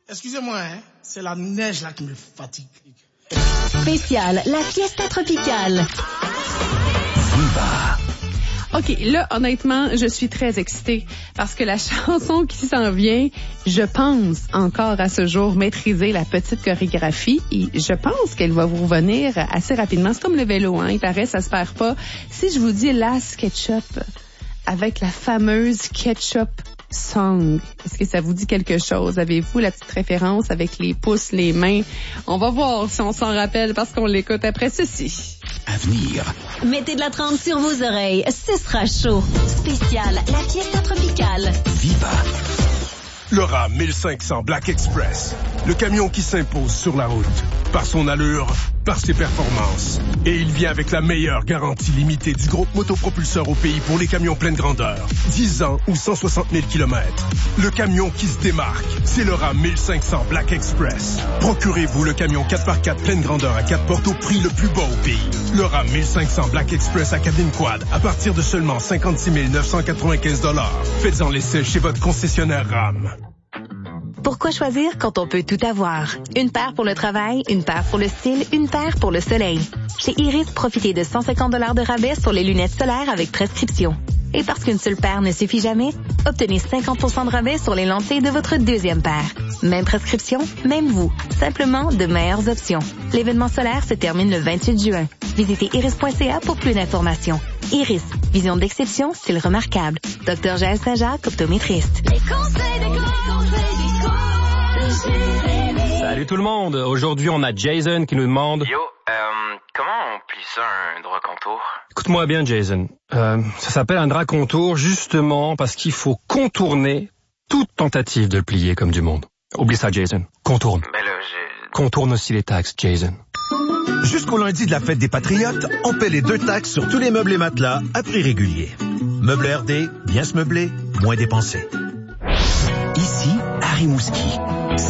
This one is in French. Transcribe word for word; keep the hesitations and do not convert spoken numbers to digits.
Excusez-moi, hein, c'est la neige là qui me fatigue. Spécial, la fiesta tropicale. Viva. OK, là, honnêtement, je suis très excitée parce que la chanson qui s'en vient, je pense encore à ce jour maîtriser la petite chorégraphie et je pense qu'elle va vous revenir assez rapidement. C'est comme le vélo, hein, il paraît, ça se perd pas. Si je vous dis la SketchUp avec la fameuse Ketchup Song, est-ce que ça vous dit quelque chose? Avez-vous la petite référence avec les pouces, les mains? On va voir si on s'en rappelle parce qu'on l'écoute après ceci. Avenir. Mettez de la trempe sur vos oreilles, ce sera chaud. Spécial, la fiesta tropicale. Viva. Le RAM mille cinq cents Black Express. Le camion qui s'impose sur la route. Par son allure, par ses performances. Et il vient avec la meilleure garantie limitée du groupe motopropulseur au pays pour les camions pleine grandeur. dix ans ou cent soixante mille kilomètres. Le camion qui se démarque, c'est le RAM mille cinq cents Black Express. Procurez-vous le camion quatre par quatre pleine grandeur à quatre portes au prix le plus bas au pays. Le RAM mille cinq cents Black Express à cabine quad à partir de seulement cinquante-six mille neuf cent quatre-vingt-quinze dollars. Faites-en l'essai chez votre concessionnaire RAM. Pourquoi choisir quand on peut tout avoir? Une paire pour le travail, une paire pour le style, une paire pour le soleil. Chez Iris, profitez de cent cinquante dollars de rabais sur les lunettes solaires avec prescription. Et parce qu'une seule paire ne suffit jamais, obtenez cinquante pour cent de rabais sur les lentilles de votre deuxième paire. Même prescription, même vous. Simplement de meilleures options. L'événement solaire se termine le vingt-huit juin. Visitez iris point c a pour plus d'informations. Iris, vision d'exception, style remarquable. Docteur Jaël Saint-Jacques, optométriste. Les conseils de Salut tout le monde. Aujourd'hui, on a Jason qui nous demande... Yo, euh, comment on plie ça, un droit contour? Écoute-moi bien, Jason. Euh, ça s'appelle un drap contour justement parce qu'il faut contourner toute tentative de le plier comme du monde. Oublie ça, Jason. Contourne. Ben là, j'ai... Contourne aussi les taxes, Jason. Jusqu'au lundi de la fête des Patriotes, on paie les deux taxes sur tous les meubles et matelas à prix régulier. Meubles R D, bien se meubler, moins dépensé. Ici, Harry Mouski.